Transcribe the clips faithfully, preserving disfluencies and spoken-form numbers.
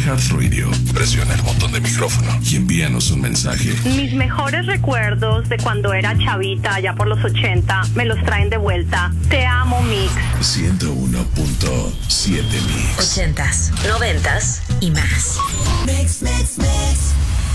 iHeartRadio, presiona el botón de micrófono y envíanos un mensaje. Mis mejores recuerdos de cuando era chavita, allá por los ochenta, me los traen de vuelta. Te amo, Mix. ciento uno punto siete Mix. Ochentas, noventas y más. Mix, mix, mix.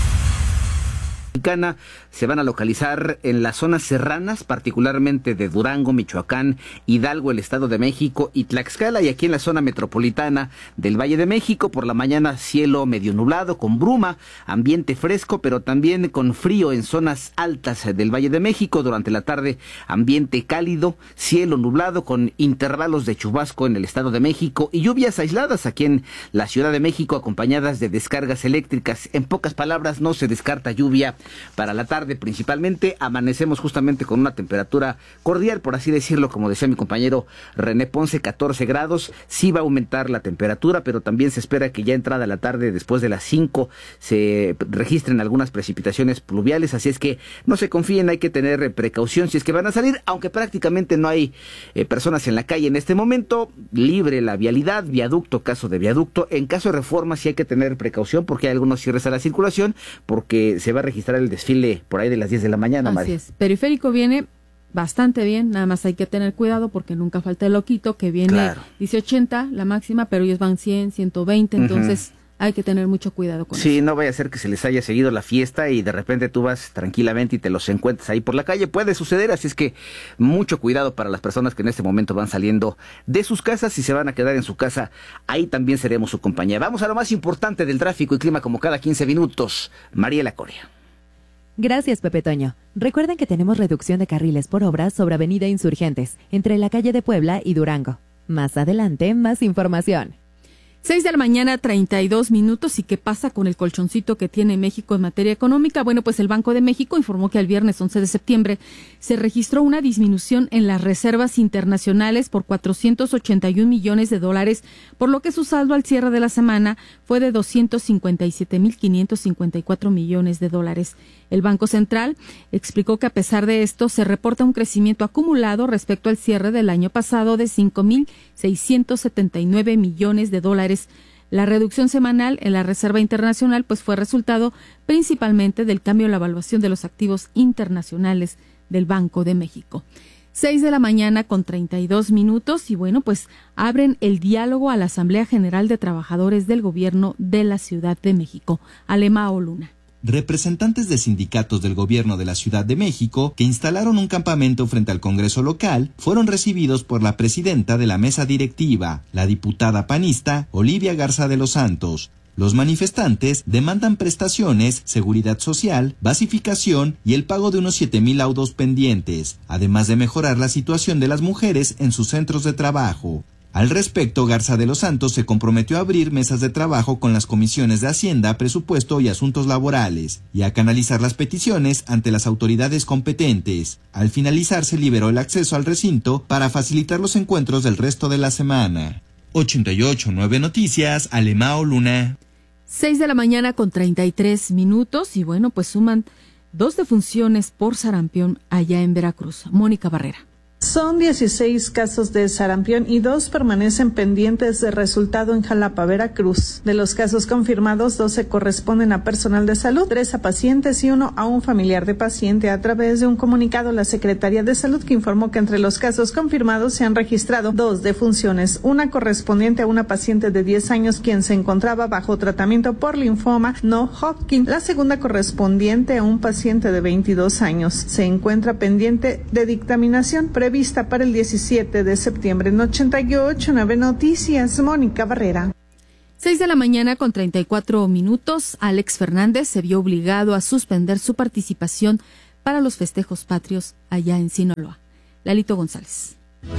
Se van a localizar en las zonas serranas, particularmente de Durango, Michoacán, Hidalgo, el Estado de México y Tlaxcala, y aquí en la zona metropolitana del Valle de México. Por la mañana cielo medio nublado con bruma, ambiente fresco, pero también con frío en zonas altas del Valle de México. Durante la tarde ambiente cálido, cielo nublado con intervalos de chubasco en el Estado de México y lluvias aisladas aquí en la Ciudad de México, acompañadas de descargas eléctricas. En pocas palabras, no se descarta lluvia para la tarde. Principalmente amanecemos justamente con una temperatura cordial, por así decirlo, como decía mi compañero René Ponce, catorce grados. Sí va a aumentar la temperatura, pero también se espera que ya entrada la tarde, después de las cinco, se registren algunas precipitaciones pluviales, así es que no se confíen, hay que tener precaución si es que van a salir, aunque prácticamente no hay eh, personas en la calle en este momento. Libre la vialidad, viaducto, caso de viaducto. En caso de Reforma sí hay que tener precaución porque hay algunos cierres a la circulación, porque se va a registrar el desfile por ahí de las diez de la mañana, Así María. es. Periférico viene bastante bien, nada más hay que tener cuidado porque nunca falta el loquito que viene, claro, dice ochenta la máxima, pero ellos van cien, ciento veinte, entonces uh-huh. hay que tener mucho cuidado con sí, eso. Sí, no vaya a ser que se les haya seguido la fiesta y de repente tú vas tranquilamente y te los encuentras ahí por la calle. Puede suceder, así es que mucho cuidado para las personas que en este momento van saliendo de sus casas. Si se van a quedar en su casa, ahí también seremos su compañía. Vamos a lo más importante del tráfico y clima como cada quince minutos. Mariela Coria. Gracias, Pepe Toño. Recuerden que tenemos reducción de carriles por obras sobre Avenida Insurgentes, entre la calle de Puebla y Durango. Más adelante, más información. seis de la mañana, treinta y dos minutos. ¿Y qué pasa con el colchoncito que tiene México en materia económica? Bueno, pues el Banco de México informó que el viernes once de septiembre se registró una disminución en las reservas internacionales por cuatrocientos ochenta y un millones de dólares, por lo que su saldo al cierre de la semana fue de doscientos cincuenta y siete mil quinientos cincuenta y cuatro millones de dólares. El Banco Central explicó que a pesar de esto se reporta un crecimiento acumulado respecto al cierre del año pasado de cinco mil seiscientos setenta y nueve millones de dólares. La reducción semanal en la reserva internacional pues fue resultado principalmente del cambio en la evaluación de los activos internacionales del Banco de México. Seis de la mañana con treinta y dos minutos y bueno, pues abren el diálogo a la Asamblea General de Trabajadores del Gobierno de la Ciudad de México. Alemao Luna. Representantes de sindicatos del gobierno de la Ciudad de México que instalaron un campamento frente al Congreso local fueron recibidos por la presidenta de la mesa directiva, la diputada panista Olivia Garza de los Santos. Los manifestantes demandan prestaciones, seguridad social, basificación y el pago de unos siete mil laudos pendientes, además de mejorar la situación de las mujeres en sus centros de trabajo. Al respecto, Garza de los Santos se comprometió a abrir mesas de trabajo con las comisiones de Hacienda, Presupuesto y Asuntos Laborales, y a canalizar las peticiones ante las autoridades competentes. Al finalizar, se liberó el acceso al recinto para facilitar los encuentros del resto de la semana. ochenta y ocho punto nueve Noticias, Alemao Luna. Seis de la mañana con treinta y tres minutos y bueno, pues suman dos defunciones por sarampión allá en Veracruz. Mónica Barrera. Son dieciséis casos de sarampión y dos permanecen pendientes de resultado en Jalapa, Veracruz. De los casos confirmados, doce corresponden a personal de salud, tres a pacientes y uno a un familiar de paciente. A través de un comunicado, la Secretaría de Salud que informó que entre los casos confirmados se han registrado dos defunciones, una correspondiente a una paciente de diez años quien se encontraba bajo tratamiento por linfoma no Hodgkin, la segunda correspondiente a un paciente de veintidós años. Se encuentra pendiente de dictaminación previa vista para el diecisiete de septiembre. En ochenta y ocho punto nueve Noticias, Mónica Barrera. Seis de la mañana con treinta y cuatro minutos. Alex Fernández se vio obligado a suspender su participación para los festejos patrios allá en Sinaloa. Lalito González.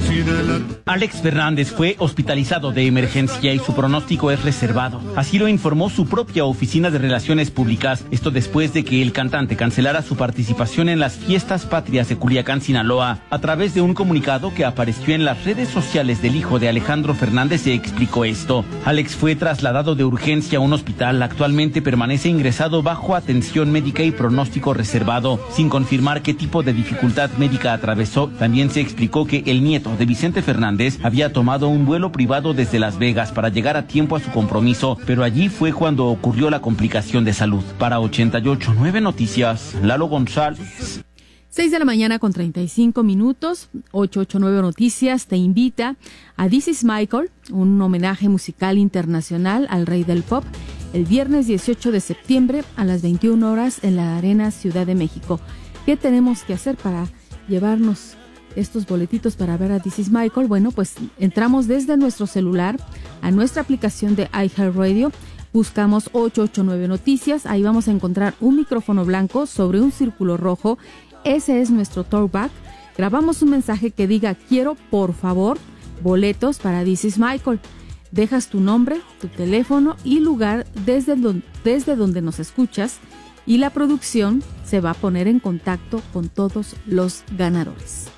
Alex Fernández fue hospitalizado de emergencia y su pronóstico es reservado. Así lo informó su propia oficina de relaciones públicas. Esto después de que el cantante cancelara su participación en las fiestas patrias de Culiacán, Sinaloa. A través de un comunicado que apareció en las redes sociales del hijo de Alejandro Fernández se explicó esto. Alex fue trasladado de urgencia a un hospital. Actualmente permanece ingresado bajo atención médica y pronóstico reservado. Sin confirmar qué tipo de dificultad médica atravesó, también se explicó que el nieto nieto de Vicente Fernández, había tomado un vuelo privado desde Las Vegas para llegar a tiempo a su compromiso, pero allí fue cuando ocurrió la complicación de salud. Para ochenta y ocho punto nueve Noticias, Lalo González. seis de la mañana con treinta y cinco minutos, ochocientos ochenta y nueve Noticias te invita a This is Michael, un homenaje musical internacional al rey del pop, el viernes dieciocho de septiembre a las veintiuna horas en la Arena Ciudad de México. ¿Qué tenemos que hacer para llevarnos estos boletitos para ver a This is Michael? Bueno, pues entramos desde nuestro celular a nuestra aplicación de iHeartRadio, buscamos ochocientos ochenta y nueve Noticias, ahí vamos a encontrar un micrófono blanco sobre un círculo rojo. Ese es nuestro talkback. Grabamos un mensaje que diga: quiero, por favor, boletos para This is Michael. Dejas tu nombre, tu teléfono y lugar desde, do- desde donde nos escuchas, y la producción se va a poner en contacto con todos los ganadores.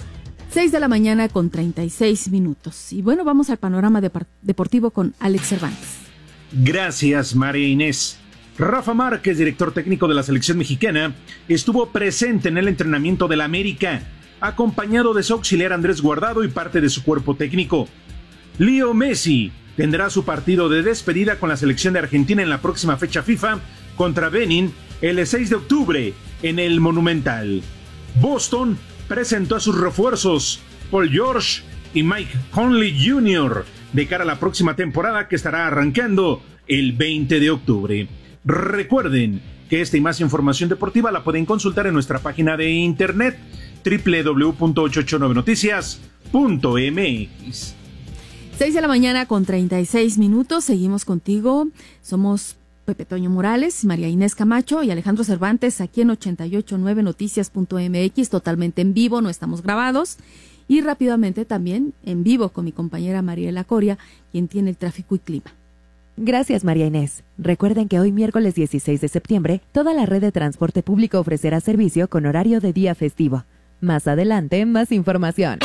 seis de la mañana con treinta y seis minutos. Y bueno, vamos al panorama de- deportivo con Alex Cervantes. Gracias, María Inés. Rafa Márquez, director técnico de la selección mexicana, estuvo presente en el entrenamiento del América, acompañado de su auxiliar Andrés Guardado y parte de su cuerpo técnico. Leo Messi tendrá su partido de despedida con la selección de Argentina en la próxima fecha FIFA contra Benin el seis de octubre en el Monumental. Boston presentó a sus refuerzos, Paul George y Mike Conley junior, de cara a la próxima temporada que estará arrancando el veinte de octubre. Recuerden que esta y más información deportiva la pueden consultar en nuestra página de internet doble u doble u doble u punto ochocientos ochenta y nueve noticias punto eme equis. seis de la mañana con treinta y seis minutos, seguimos contigo. Somos Pepe Toño Morales, María Inés Camacho y Alejandro Cervantes aquí en ochenta y ocho punto nueve noticias punto eme equis, totalmente en vivo, no estamos grabados. Y rápidamente también en vivo con mi compañera Mariela Coria, quien tiene el tráfico y clima. Gracias, María Inés. Recuerden que hoy miércoles dieciséis de septiembre, toda la red de transporte público ofrecerá servicio con horario de día festivo. Más adelante, más información.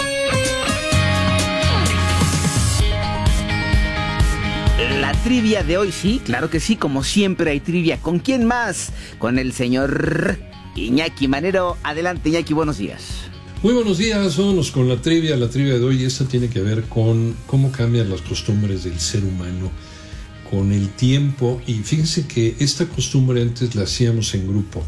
La trivia de hoy, sí, claro que sí, como siempre hay trivia. ¿Con quién más? Con el señor Iñaki Manero. Adelante, Iñaki, buenos días. Muy buenos días, vámonos con la trivia. La trivia de hoy, esta tiene que ver con cómo cambian las costumbres del ser humano con el tiempo. Y fíjense que esta costumbre antes la hacíamos en grupo.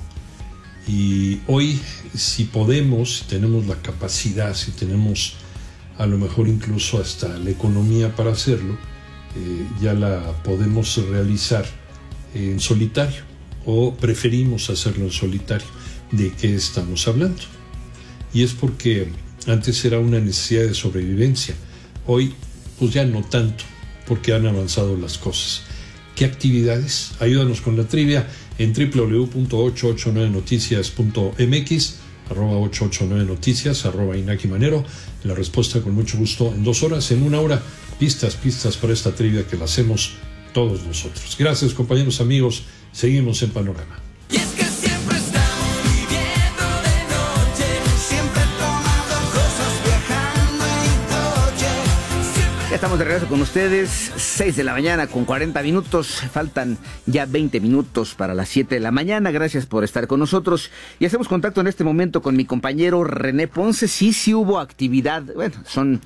Y hoy, si podemos, si tenemos la capacidad, si tenemos a lo mejor incluso hasta la economía para hacerlo, eh, ya la podemos realizar en solitario, o preferimos hacerlo en solitario. ¿De qué estamos hablando? Y es porque antes era una necesidad de sobrevivencia. Hoy, pues ya no tanto, porque han avanzado las cosas. ¿Qué actividades? Ayúdanos con la trivia en doble u doble u doble u punto ochocientos ochenta y nueve noticias punto eme equis, arroba ochocientos ochenta y nueve noticias, arroba Iñaki Manero. La respuesta con mucho gusto en dos horas, en una hora. Pistas, pistas para esta trivia que la hacemos todos nosotros. Gracias, compañeros, amigos. Seguimos en Panorama. Y es que siempre estamos viviendo de noche, siempre tomando cosas, viajando en coche. Siempre... Ya estamos de regreso con ustedes, seis de la mañana con cuarenta minutos, faltan ya veinte minutos para las siete de la mañana. Gracias por estar con nosotros y hacemos contacto en este momento con mi compañero René Ponce. Sí, sí hubo actividad, bueno, son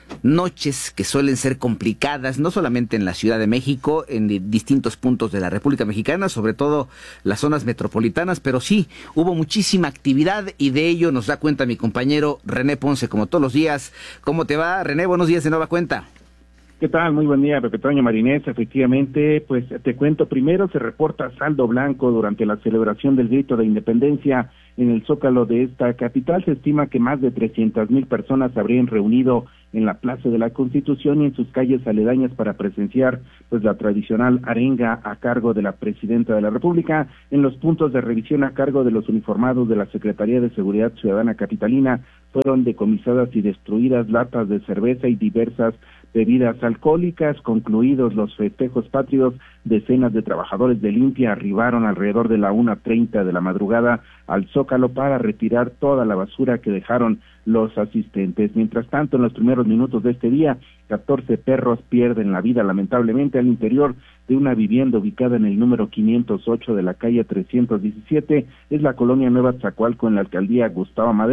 noches que suelen ser complicadas, no solamente en la Ciudad de México, en distintos puntos de la República Mexicana, sobre todo las zonas metropolitanas, pero sí, hubo muchísima actividad y de ello nos da cuenta mi compañero René Ponce, como todos los días. ¿Cómo te va, René? Buenos días de nueva cuenta. ¿Qué tal? Muy buen día, Pepe Toño, Marinés. Efectivamente, pues te cuento, primero se reporta saldo blanco durante la celebración del Grito de Independencia en el Zócalo de esta capital. Se estima que más de trescientas mil personas se habrían reunido en la Plaza de la Constitución y en sus calles aledañas para presenciar pues la tradicional arenga a cargo de la Presidenta de la República. En los puntos de revisión a cargo de los uniformados de la Secretaría de Seguridad Ciudadana Capitalina fueron decomisadas y destruidas latas de cerveza y diversas bebidas alcohólicas. Concluidos los festejos patrios, decenas de trabajadores de limpia arribaron alrededor de la una treinta de la madrugada al Zócalo para retirar toda la basura que dejaron los asistentes. Mientras tanto, en los primeros minutos de este día, catorce perros pierden la vida lamentablemente al interior de una vivienda ubicada en el número quinientos ocho de la calle trescientos diecisiete, es la colonia Nueva Tzacualco en la alcaldía Gustavo Madero.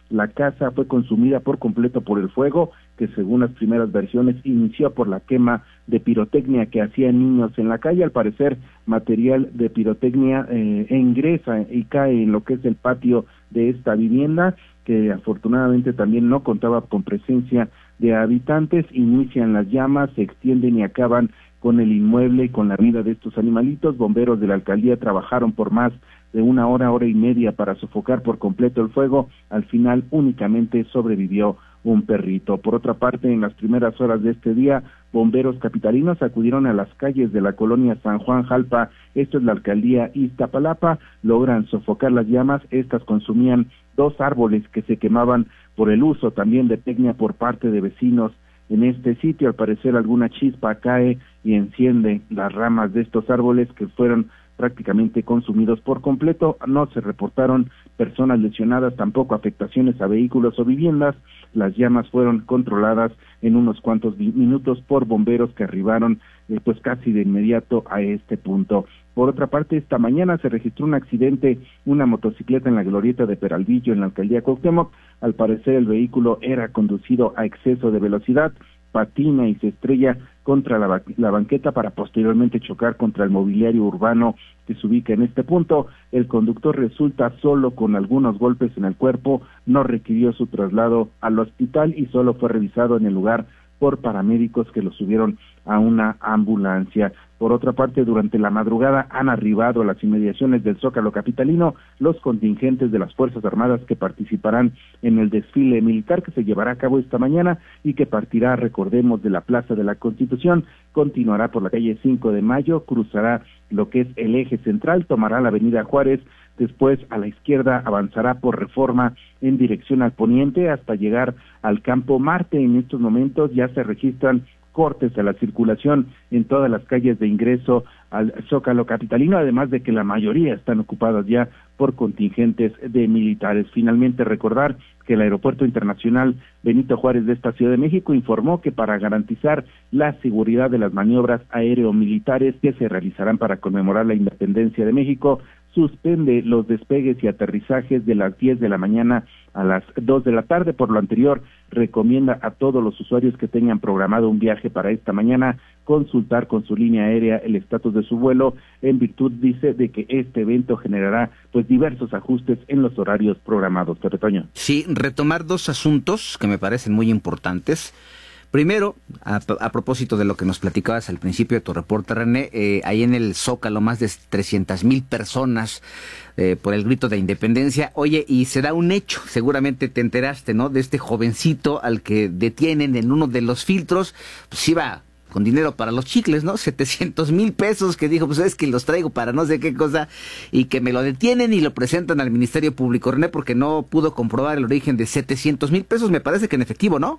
La casa fue consumida por completo por el fuego, que según las primeras versiones inició por la quema de pirotecnia que hacían niños en la calle. Al parecer, material de pirotecnia eh, ingresa y cae en lo que es el patio de esta vivienda, que afortunadamente también no contaba con presencia de habitantes. Inician las llamas, se extienden y acaban con el inmueble y con la vida de estos animalitos. Bomberos de la alcaldía trabajaron por más de una hora, hora y media para sofocar por completo el fuego. Al final únicamente sobrevivió un perrito. Por otra parte, en las primeras horas de este día, bomberos capitalinos acudieron a las calles de la colonia San Juan Jalpa, esto es la alcaldía Iztapalapa, logran sofocar las llamas. Estas consumían dos árboles que se quemaban por el uso también de pirotecnia por parte de vecinos en este sitio. Al parecer alguna chispa cae y enciende las ramas de estos árboles, que fueron prácticamente consumidos por completo. No se reportaron personas lesionadas, tampoco afectaciones a vehículos o viviendas. Las llamas fueron controladas en unos cuantos minutos por bomberos que arribaron eh, pues casi de inmediato a este punto. Por otra parte, esta mañana se registró un accidente, una motocicleta en la glorieta de Peralvillo, en la alcaldía Cuauhtémoc. Al parecer el vehículo era conducido a exceso de velocidad, patina y se estrella contra la, la banqueta para posteriormente chocar contra el mobiliario urbano que se ubica en este punto. El conductor resulta solo con algunos golpes en el cuerpo, no requirió su traslado al hospital y solo fue revisado en el lugar por paramédicos que lo subieron a una ambulancia. Por otra parte, durante la madrugada han arribado a las inmediaciones del Zócalo capitalino los contingentes de las Fuerzas Armadas que participarán en el desfile militar que se llevará a cabo esta mañana y que partirá, recordemos, de la Plaza de la Constitución, continuará por la calle cinco de mayo, cruzará lo que es el eje central, tomará la avenida Juárez, después a la izquierda avanzará por Reforma en dirección al poniente hasta llegar al Campo Marte. En estos momentos ya se registran cortes a la circulación en todas las calles de ingreso al Zócalo capitalino, además de que la mayoría están ocupadas ya por contingentes de militares. Finalmente, recordar que el Aeropuerto Internacional Benito Juárez de esta Ciudad de México informó que para garantizar la seguridad de las maniobras aéreo-militares que se realizarán para conmemorar la independencia de México, suspende los despegues y aterrizajes de las diez de la mañana a las dos de la tarde. Por lo anterior, recomienda a todos los usuarios que tengan programado un viaje para esta mañana consultar con su línea aérea el estatus de su vuelo, en virtud, dice, de que este evento generará pues diversos ajustes en los horarios programados. Pepe Toño. Sí, retomar dos asuntos que me parecen muy importantes. Primero, a, a propósito de lo que nos platicabas al principio de tu reporte, René, eh, ahí en el Zócalo más de trescientas mil personas eh, por el grito de independencia. Oye, y será un hecho, seguramente te enteraste, ¿no?, de este jovencito al que detienen en uno de los filtros, pues iba con dinero para los chicles, ¿no? setecientos mil pesos, que dijo, pues es que los traigo para no sé qué cosa, y que me lo detienen y lo presentan al Ministerio Público, René, porque no pudo comprobar el origen de setecientos mil pesos, me parece que en efectivo, ¿no?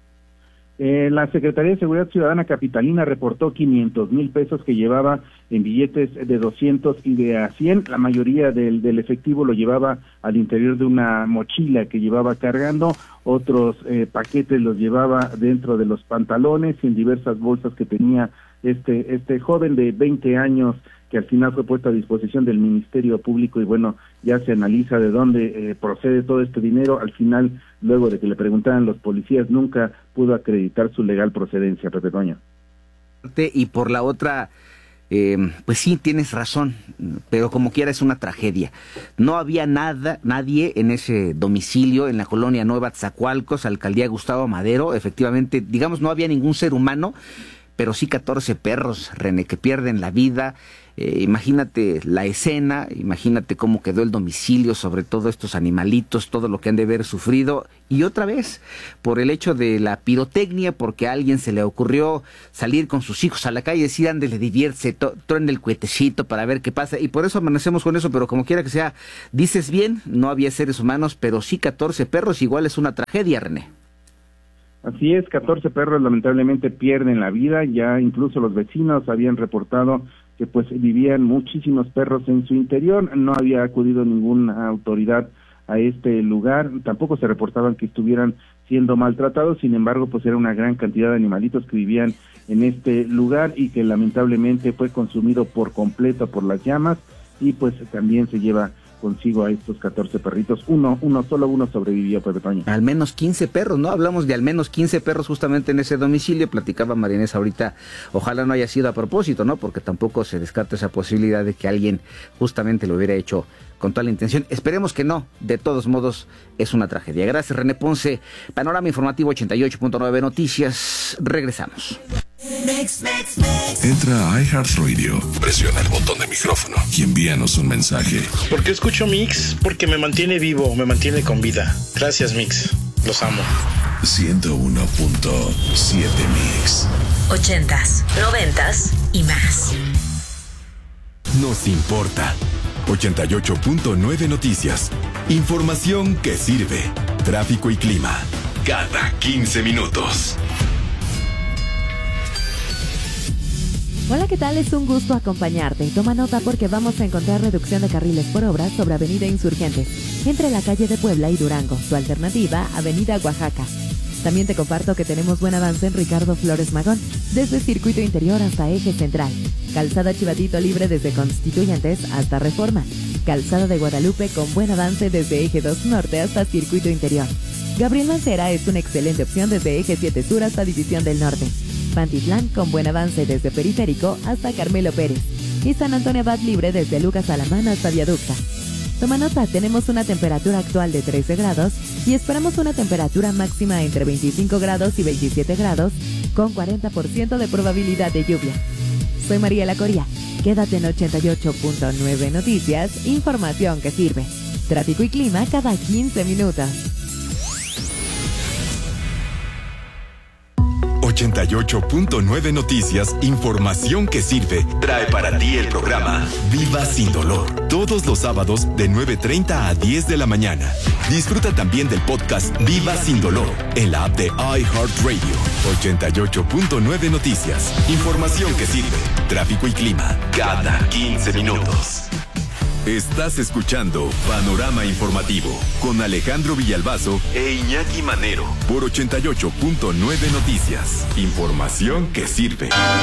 Eh, la Secretaría de Seguridad Ciudadana capitalina reportó quinientos mil pesos que llevaba en billetes de doscientos y de a cien. La mayoría del, del efectivo lo llevaba al interior de una mochila que llevaba cargando. Otros eh, paquetes los llevaba dentro de los pantalones y en diversas bolsas que tenía este este joven de veinte años, que al final fue puesto a disposición del Ministerio Público y bueno, ya se analiza de dónde eh, procede todo este dinero. Al final, luego de que le preguntaran los policías, nunca pudo acreditar su legal procedencia, Pepe Toño. Y por la otra, eh, pues sí, tienes razón, pero como quiera es una tragedia. No había nada, nadie en ese domicilio, en la colonia Nueva Tzacualcos, alcaldía Gustavo Madero, efectivamente, digamos, no había ningún ser humano, pero sí catorce perros, René, que pierden la vida. Eh, imagínate la escena, imagínate cómo quedó el domicilio, sobre todo estos animalitos, todo lo que han de haber sufrido. Y otra vez, por el hecho de la pirotecnia, porque a alguien se le ocurrió salir con sus hijos a la calle y decir, ándele, diviértese, truene el cuetecito para ver qué pasa. Y por eso amanecemos con eso, pero como quiera que sea, dices bien, no había seres humanos, pero sí catorce perros, igual es una tragedia, René. Así es, catorce perros lamentablemente pierden la vida. Ya incluso los vecinos habían reportado que pues vivían muchísimos perros en su interior. No había acudido ninguna autoridad a este lugar, tampoco se reportaban que estuvieran siendo maltratados. Sin embargo, pues era una gran cantidad de animalitos que vivían en este lugar y que lamentablemente fue consumido por completo por las llamas y pues también se lleva consigo a estos catorce perritos. Uno, uno, solo uno sobrevivió, Pepe Toño. Al menos quince perros, ¿no? Hablamos de al menos quince perros justamente en ese domicilio. Platicaba María Inés ahorita, ojalá no haya sido a propósito, ¿no? Porque tampoco se descarta esa posibilidad de que alguien justamente lo hubiera hecho con toda la intención. Esperemos que no, de todos modos es una tragedia. Gracias, René Ponce. Panorama Informativo ochenta y ocho punto nueve Noticias. Regresamos. Entra a iHeartRadio, presiona el botón de micrófono y envíanos un mensaje. ¿Por qué escucho Mix? Porque me mantiene vivo, me mantiene con vida. Gracias, Mix. Los amo. ciento uno punto siete Mix. Ochentas, noventas y más. Nos importa. ochenta y ocho punto nueve Noticias. Información que sirve. Tráfico y clima. Cada quince minutos. Hola, ¿qué tal? Es un gusto acompañarte. Toma nota porque vamos a encontrar reducción de carriles por obras sobre Avenida Insurgentes, entre la calle de Puebla y Durango. Su alternativa, Avenida Oaxaca. También te comparto que tenemos buen avance en Ricardo Flores Magón, desde Circuito Interior hasta Eje Central. Calzada Chivatito libre desde Constituyentes hasta Reforma. Calzada de Guadalupe con buen avance desde Eje dos Norte hasta Circuito Interior. Gabriel Mancera es una excelente opción desde Eje siete Sur hasta División del Norte. Pantitlán con buen avance desde Periférico hasta Carmelo Pérez. Y San Antonio Abad libre desde Lucas Alamán hasta Viaducta. Toma nota, tenemos una temperatura actual de trece grados y esperamos una temperatura máxima entre veinticinco grados y veintisiete grados con cuarenta por ciento de probabilidad de lluvia. Soy Mariela Coria. Quédate en ochenta y ocho punto nueve Noticias, información que sirve. Tráfico y clima cada quince minutos. ochenta y ocho punto nueve Noticias, información que sirve, trae para ti el programa Viva Sin Dolor, todos los sábados de nueve treinta a diez de la mañana. Disfruta también del podcast Viva Sin Dolor en la app de iHeartRadio. ochenta y ocho punto nueve Noticias, información que sirve, tráfico y clima, cada quince minutos. Estás escuchando Panorama Informativo con Alejandro Villalbazo e Iñaki Manero por ochenta y ocho punto nueve Noticias. Información que sirve.